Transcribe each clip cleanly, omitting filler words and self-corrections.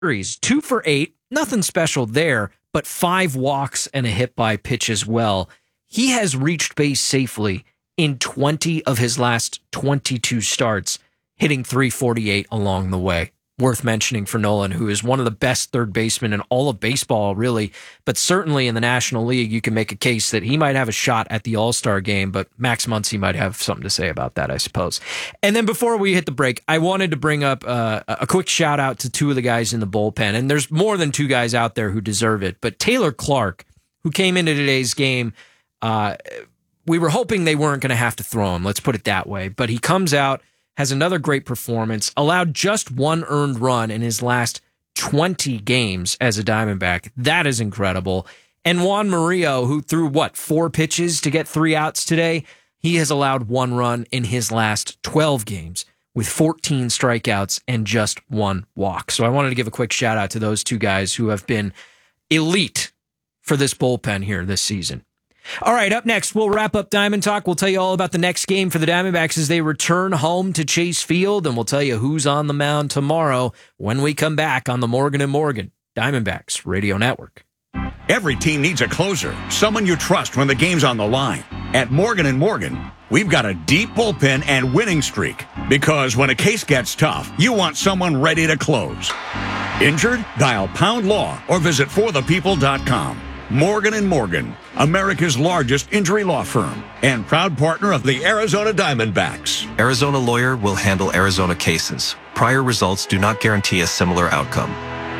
He's 2 for 8, nothing special there, but 5 walks and a hit by pitch as well. He has reached base safely in 20 of his last 22 starts, hitting .348 along the way. Worth mentioning for Nolan, who is one of the best third basemen in all of baseball, really, but certainly in the National League, you can make a case that he might have a shot at the All-Star game, but Max Muncy might have something to say about that, I suppose. And then before we hit the break, I wanted to bring up a quick shout out to 2 of the guys in the bullpen, and there's more than 2 guys out there who deserve it, but Taylor Clark, who came into today's game, we were hoping they weren't going to have to throw him, let's put it that way, but he comes out, has another great performance, allowed just 1 earned run in his last 20 games as a Diamondback. That is incredible. And Juan Murillo, who threw, 4 pitches to get 3 outs today, he has allowed 1 run in his last 12 games with 14 strikeouts and just 1 walk. So I wanted to give a quick shout out to those 2 guys who have been elite for this bullpen here this season. All right, up next, we'll wrap up Diamond Talk. We'll tell you all about the next game for the Diamondbacks as they return home to Chase Field, and we'll tell you who's on the mound tomorrow when we come back on the Morgan & Morgan Diamondbacks Radio Network. Every team needs a closer, someone you trust when the game's on the line. At Morgan & Morgan, we've got a deep bullpen and winning streak, because when a case gets tough, you want someone ready to close. Injured? Dial Pound Law or visit forthepeople.com. Morgan & Morgan, America's largest injury law firm and proud partner of the Arizona Diamondbacks. Arizona Lawyer will handle Arizona cases. Prior results do not guarantee a similar outcome.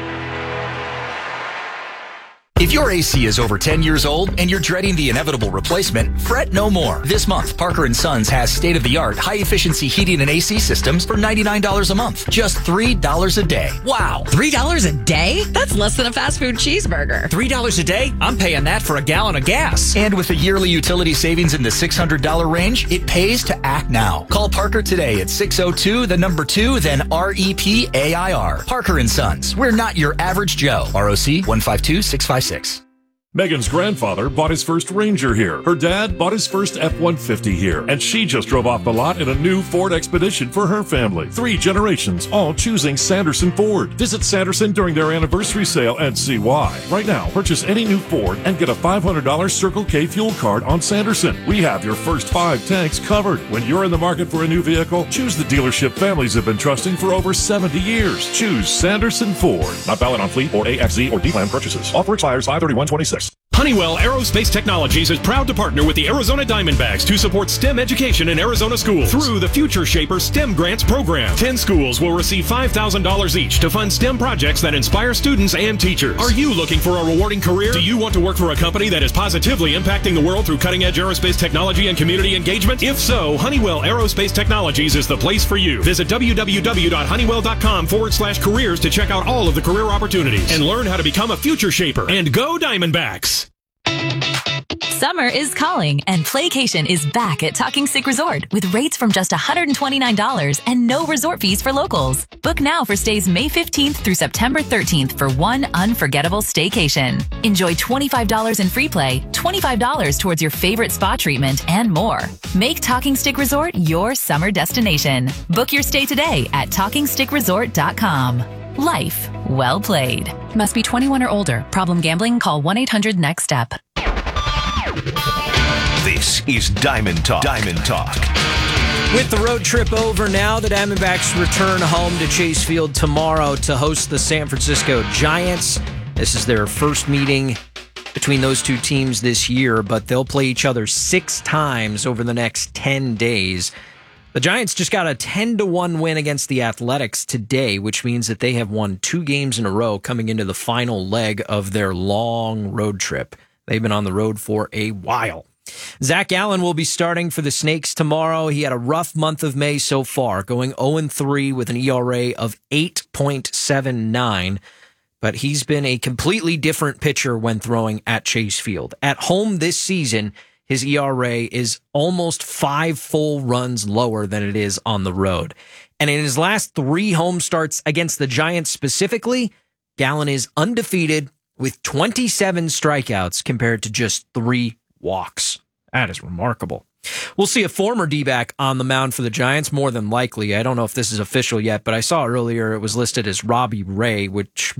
If your AC is over 10 years old and you're dreading the inevitable replacement, fret no more. This month, Parker & Sons has state-of-the-art, high-efficiency heating and AC systems for $99 a month. Just $3 a day. Wow. $3 a day? That's less than a fast food cheeseburger. $3 a day? I'm paying that for a gallon of gas. And with a yearly utility savings in the $600 range, it pays to act now. Call Parker today at 602-2, then REPAIR. Parker & Sons. We're not your average Joe. ROC 152656. Megan's grandfather bought his first Ranger here. Her dad bought his first F-150 here. And she just drove off the lot in a new Ford Expedition for her family. 3 generations, all choosing Sanderson Ford. Visit Sanderson during their anniversary sale and see why. Right now, purchase any new Ford and get a $500 Circle K fuel card on Sanderson. We have your first 5 tanks covered. When you're in the market for a new vehicle, choose the dealership families have been trusting for over 70 years. Choose Sanderson Ford. Not valid on fleet or AXZ or D-Plan purchases. Offer expires 5/31/26. Honeywell Aerospace Technologies is proud to partner with the Arizona Diamondbacks to support STEM education in Arizona schools through the Future Shaper STEM Grants program. 10 schools will receive $5,000 each to fund STEM projects that inspire students and teachers. Are you looking for a rewarding career? Do you want to work for a company that is positively impacting the world through cutting-edge aerospace technology and community engagement? If so, Honeywell Aerospace Technologies is the place for you. Visit www.honeywell.com/careers to check out all of the career opportunities and learn how to become a Future Shaper. And go Diamondbacks! Summer is calling, and Playcation is back at Talking Stick Resort with rates from just $129 and no resort fees for locals. Book now for stays May 15th through September 13th for one unforgettable staycation. Enjoy $25 in free play, $25 towards your favorite spa treatment, and more. Make Talking Stick Resort your summer destination. Book your stay today at TalkingStickResort.com. Life well played. Must be 21 or older. Problem gambling? Call 1-800-NEXT-STEP. This is Diamond Talk. Diamond Talk. With the road trip over now, the Diamondbacks return home to Chase Field tomorrow to host the San Francisco Giants. This is their first meeting between those 2 teams this year, but they'll play each other 6 times over the next 10 days. The Giants just got a 10-1 win against the Athletics today, which means that they have won 2 games in a row coming into the final leg of their long road trip. They've been on the road for a while. Zach Allen will be starting for the Snakes tomorrow. He had a rough month of May so far, going 0-3 with an ERA of 8.79. But he's been a completely different pitcher when throwing at Chase Field. At home this season, his ERA is almost 5 full runs lower than it is on the road. And in his last 3 home starts against the Giants specifically, Gallen is undefeated with 27 strikeouts compared to just 3 walks. That is remarkable. We'll see a former D-back on the mound for the Giants, more than likely. I don't know if this is official yet, but I saw earlier it was listed as Robbie Ray, which